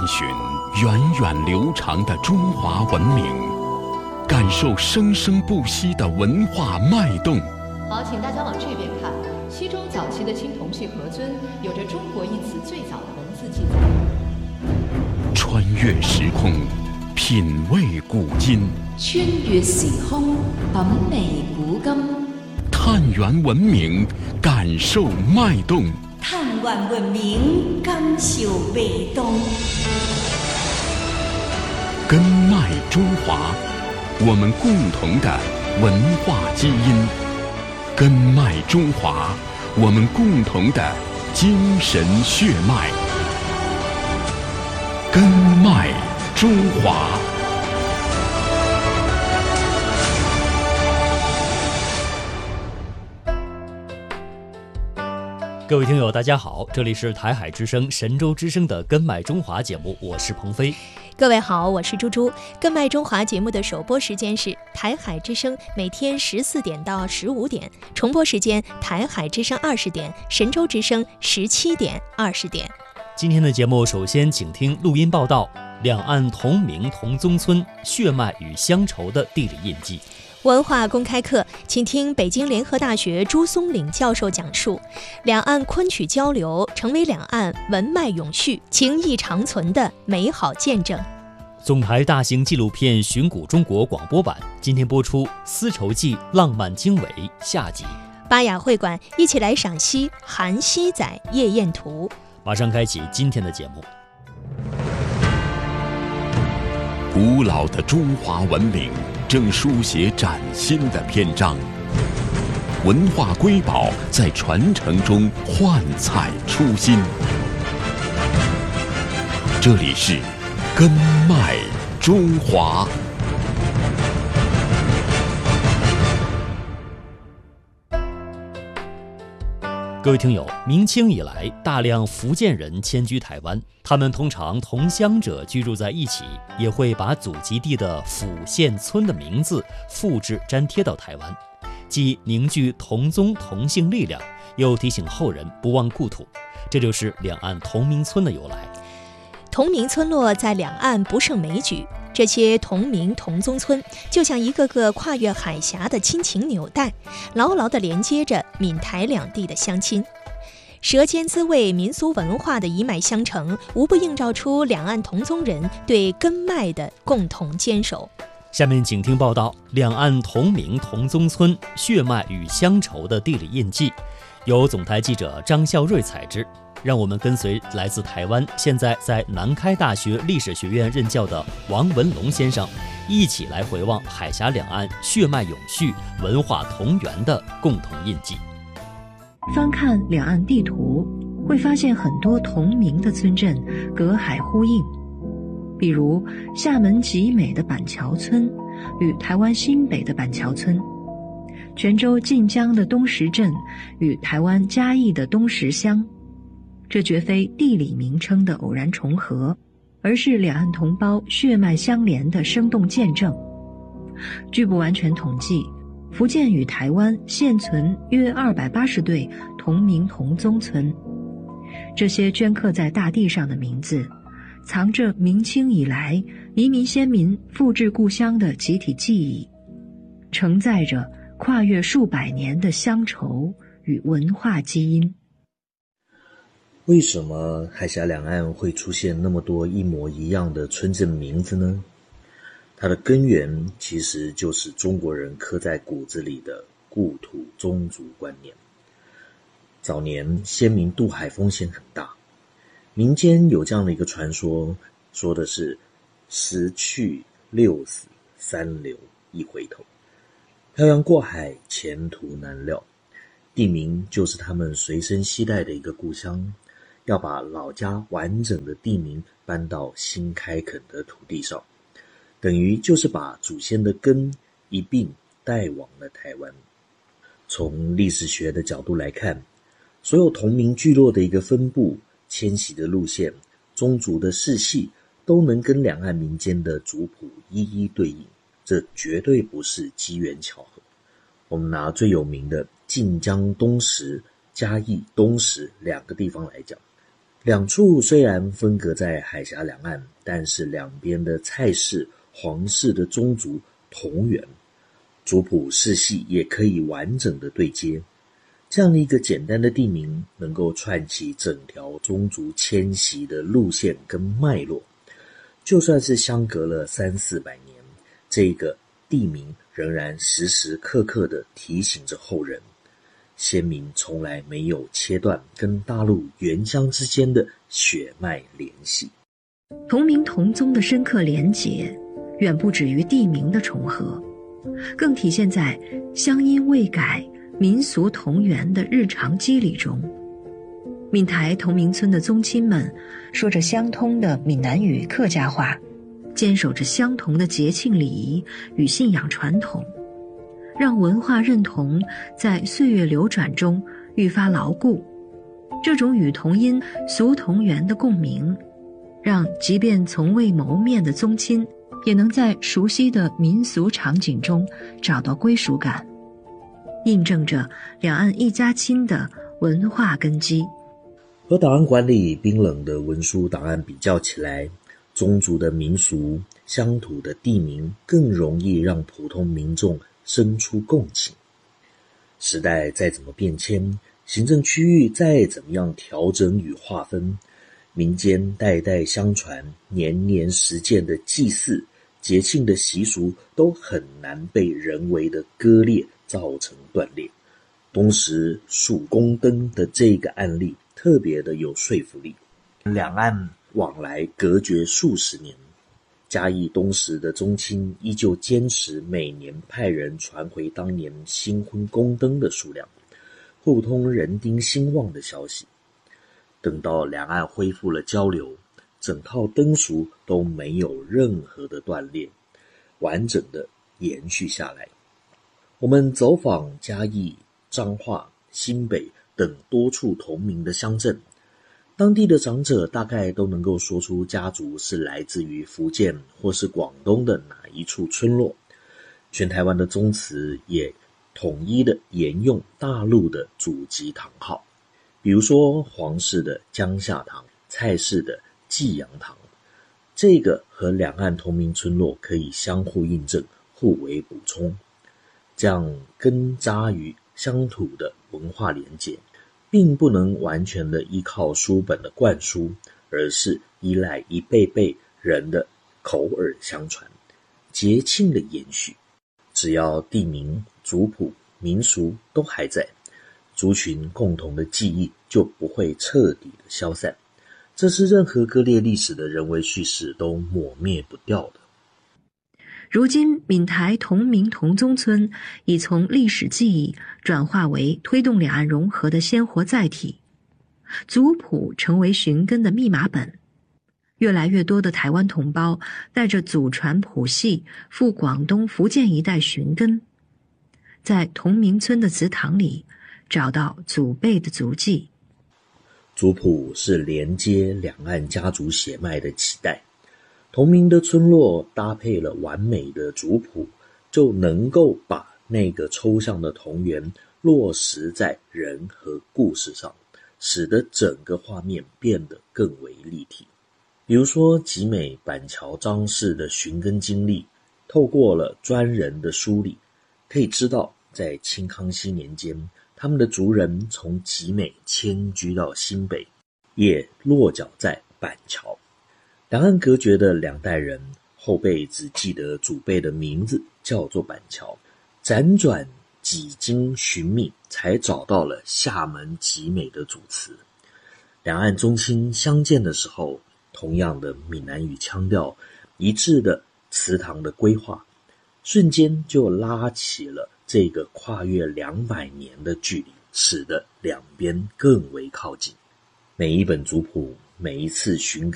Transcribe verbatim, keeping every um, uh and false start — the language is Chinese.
寻源远流长的中华文明，感受生生不息的文化脉动。 好，请大家往这边看。西周早期的青铜器盒尊有着中国一词最早的文字记载。 穿越时空，品味古今。 穿越时空，品味古今。 探源文明，感受脉动。 探源文明，感受脉动。 根脉中华，我们共同的文化基因。根脉中华，我们共同的精神血脉。根脉中华。 各位听友大家好，这里是台海之声神州之声的根脉中华节目，我是鹏飞。 各位好，我是猪猪。根脉中华节目的首播时间是台海之声每天十四点到十五点，重播时间台海之声二十点，神州之声十七点二十点。 今天的节目首先请听录音报道，两岸同名同宗村，血脉与乡愁的地理印记。 文化公开课，请听北京联合大学朱松岭教授讲述两岸昆曲交流成为两岸文脉永续、情谊长存的美好见证。 总台大型纪录片《寻古中国》广播版今天播出《丝绸记浪漫经纬》下集。 巴雅会馆一起来赏析韩熙载夜宴图。 马上开启今天的节目。 古老的中华文明正书写崭新的篇章，文化瑰宝在传承中焕彩初心。这里是根脉中华。 各位听友，明清以来，大量福建人迁居台湾，他们通常同乡者居住在一起，也会把祖籍地的府县村的名字复制粘贴到台湾，既凝聚同宗同姓力量，又提醒后人不忘故土。这就是两岸同名村的由来。 同名村落在两岸不胜枚举，这些同名同宗村就像一个个跨越海峡的亲情纽带，牢牢地连接着闽台两地的乡亲。舌尖滋味民俗文化的一脉相承，无不映照出两岸同宗人对根脉的共同坚守。 下面请听报道，两岸同名同宗村，血脉与乡愁的地理印记，由总台记者张孝瑞采制。让我们跟随来自台湾，现在在南开大学历史学院任教的王文龙先生，一起来回望海峡两岸血脉永续、文化同源的共同印记。 翻看两岸地图，会发现很多同名的村镇隔海呼应，比如厦门集美的板桥村与台湾新北的板桥村，泉州晋江的东石镇与台湾嘉义的东石乡。这绝非地理名称的偶然重合，而是两岸同胞血脉相连的生动见证。据不完全统计，福建与台湾现存约二百八十对同名同宗村。这些镌刻在大地上的名字，藏着明清以来移民先民复制故乡的集体记忆，承载着跨越数百年的乡愁与文化基因。 为什么海峡两岸会出现那么多一模一样的村镇名字呢？它的根源其实就是中国人刻在骨子里的故土宗族观念。早年先民渡海风险很大，民间有这样的一个传说，说的是十去六死三留一回头，漂洋过海前途难料，地名就是他们随身携带的一个故乡，要把老家完整的地名搬到新开垦的土地上，等于就是把祖先的根一并带往了台湾。从历史学的角度来看，所有同名聚落的一个分布、迁徙的路线、宗族的世系，都能跟两岸民间的族谱一一对应，这绝对不是机缘巧合。我们拿最有名的晋江东石、嘉义东石两个地方来讲， 两处虽然分隔在海峡两岸，但是两边的蔡氏、黄氏的宗族同源，族谱世系也可以完整的对接。这样的一个简单的地名，能够串起整条宗族迁徙的路线跟脉络。就算是相隔了三四百年，这个地名仍然时时刻刻地提醒着后人，先民从来没有切断跟大陆原乡之间的血脉联系。 同名同宗的深刻连结，远不止于地名的重合，更体现在乡音未改、民俗同源的日常肌理中。闽台同名村的宗亲们说着相通的闽南语客家话，坚守着相同的节庆礼仪与信仰传统，让文化认同在岁月流转中愈发牢固。这种与同音俗同源的共鸣，让即便从未谋面的宗亲也能在熟悉的民俗场景中找到归属感，印证着两岸一家亲的文化根基。 和档案馆里冰冷的文书档案比较起来，宗族的民俗、乡土的地名更容易让普通民众生出共情。时代再怎么变迁，行政区域再怎么样调整与划分，民间代代相传、年年实践的祭祀、节庆的习俗都很难被人为的割裂造成断裂。东石数宫灯的这个案例特别的有说服力。两岸往来隔绝数十年，嘉义东石的宗亲依旧坚持每年派人传回当年新婚宫灯的数量，互通人丁兴旺的消息。等到两岸恢复了交流，整套灯俗都没有任何的断裂，完整的延续下来。我们走访嘉义、彰化、新北等多处同名的乡镇，当地的长者大概都能够说出家族是来自于福建或是广东的哪一处村落。全台湾的宗祠也统一的沿用大陆的祖籍堂号，比如说黄氏的江夏堂、蔡氏的济阳堂，这个和两岸同名村落可以相互印证、互为补充，这样根扎于乡土的文化连结，并不能完全的依靠书本的灌输，而是依赖一辈辈人的口耳相传、节庆的延续。只要地名、族谱、民俗都还在，族群共同的记忆就不会彻底的消散，这是任何割裂历史的人为叙事都抹灭不掉的。 如今闽台同名同宗村已从历史记忆转化为推动两岸融合的鲜活载体，族谱成为寻根的密码本。越来越多的台湾同胞带着祖传谱系赴广东、福建一带寻根，在同名村的祠堂里找到祖辈的足迹。 族谱是连接两岸家族血脉的脐带，同名的村落搭配了完美的族谱，就能够把那个抽象的同源落实在人和故事上，使得整个画面变得更为立体。比如说集美、板桥、张氏的寻根经历，透过了专人的梳理，可以知道在清康熙年间，他们的族人从集美迁居到新北，也落脚在板桥。两岸隔绝的两代人，后辈只记得祖辈的名字叫做板桥，辗转几经寻觅，才找到了厦门集美的祖祠。两岸宗亲相见的时候，同样的闽南语腔调，一致的祠堂的规划，瞬间就拉起了这个跨越两百年的距离，使得两边更为靠近。每一本族谱，每一次寻根